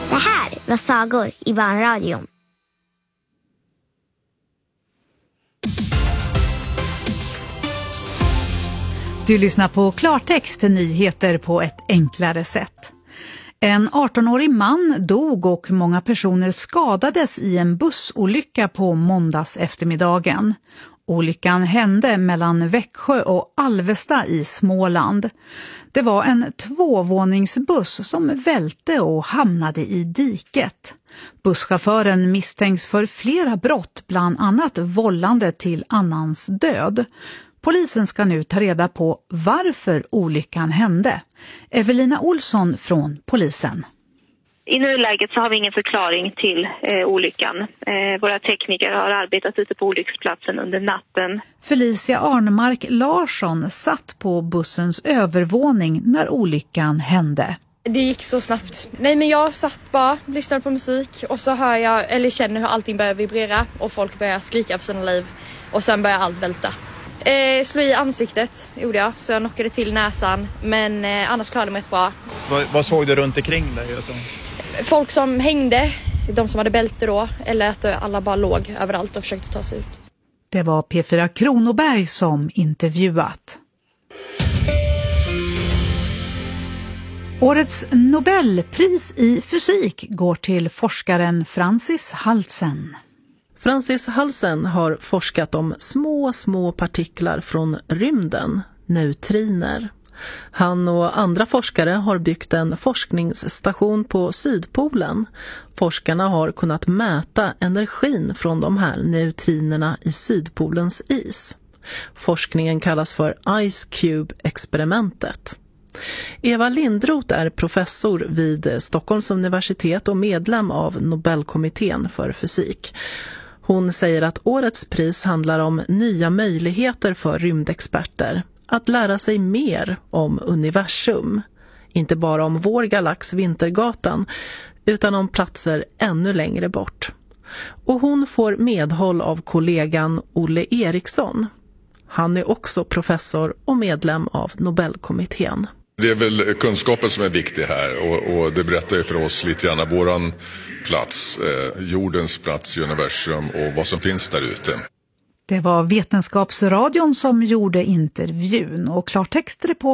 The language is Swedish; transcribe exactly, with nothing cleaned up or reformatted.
Det här var Sagor i Barnradion. Du lyssnar på Klartext, nyheter på ett enklare sätt. En arton-årig man dog och många personer skadades i en bussolycka på måndags eftermiddagen. Olyckan hände mellan Växjö och Alvesta i Småland. Det var en tvåvåningsbuss som välte och hamnade i diket. Busschauffören misstänks för flera brott, bland annat vållande till annans död. Polisen ska nu ta reda på varför olyckan hände. Evelina Olsson från polisen. I nuläget så har vi ingen förklaring till eh, olyckan. Eh, våra tekniker har arbetat ute på olycksplatsen under natten. Felicia Arnemark Larsson satt på bussens övervåning när olyckan hände. Det gick så snabbt. Nej, men jag satt bara, lyssnade på musik och så hör jag, eller känner hur allting börjar vibrera och folk börjar skrika för sina liv och sen börjar allt välta. Eh, slå i ansiktet gjorde jag, så jag knockade till näsan, men eh, annars klarade jag mig bra. Vad, vad såg du runt omkring dig? Alltså? Folk som hängde, de som hade bälte då, eller att alla bara låg överallt och försökte ta sig ut. Det var P fyra Kronoberg som intervjuat. Årets Nobelpris i fysik går till forskaren Francis Halsen. Francis Halsen har forskat om små, små partiklar från rymden, neutriner. Han och andra forskare har byggt en forskningsstation på Sydpolen. Forskarna har kunnat mäta energin från de här neutrinerna i Sydpolens is. Forskningen kallas för Ice Cube-experimentet. Eva Lindroth är professor vid Stockholms universitet och medlem av Nobelkommittén för fysik. Hon säger att årets pris handlar om nya möjligheter för rymdexperter att lära sig mer om universum. Inte bara om vår galax Vintergatan utan om platser ännu längre bort. Och hon får medhåll av kollegan Olle Eriksson. Han är också professor och medlem av Nobelkommittén. Det är väl kunskapen som är viktig här och, och det berättar ju för oss lite grann våran plats, eh, jordens plats i universum och vad som finns där ute. Det var Vetenskapsradion som gjorde intervjun och Klartextreporter